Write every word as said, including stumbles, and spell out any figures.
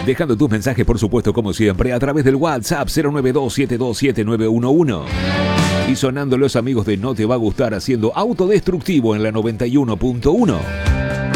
Dejando tus mensajes, por supuesto, como siempre, a través del WhatsApp cero nueve dos siete dos siete nueve uno uno. Y sonando los amigos de No Te Va a Gustar haciendo Autodestructivo en la noventa y uno punto uno.